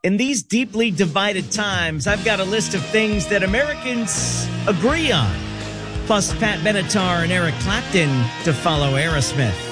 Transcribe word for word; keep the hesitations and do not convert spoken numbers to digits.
In these deeply divided times, I've got a list of things that Americans agree on. Plus, Pat Benatar and Eric Clapton to follow Aerosmith.